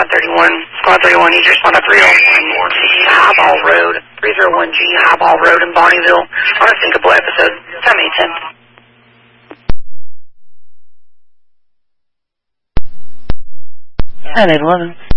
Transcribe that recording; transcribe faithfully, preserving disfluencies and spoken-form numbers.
thirty-one. Squad thirty-one, you just on a three oh one G Highball Road, three oh one G Highball Road in Bonneville on a syncopal episode. Tell me, ten. nine eight eleven.